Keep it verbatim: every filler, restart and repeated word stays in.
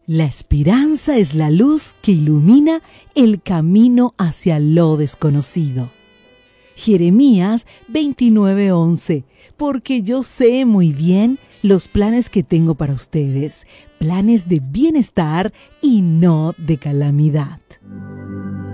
La esperanza es la luz que ilumina el camino hacia lo desconocido. Jeremías veintinueve once, porque yo sé muy bien los planes que tengo para ustedes, planes de bienestar y no de calamidad.